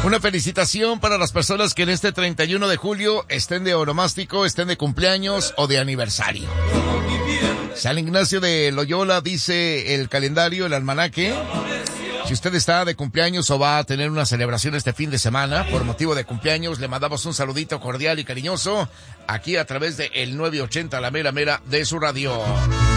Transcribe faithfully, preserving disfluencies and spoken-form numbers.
Una felicitación para las personas que en este treinta y uno de julio estén de onomástico, estén de cumpleaños o de aniversario. San Ignacio de Loyola dice el calendario, el almanaque. Si usted está de cumpleaños o va a tener una celebración este fin de semana por motivo de cumpleaños, le mandamos un saludito cordial y cariñoso aquí a través de el nueve ochenta, la mera mera de su radio.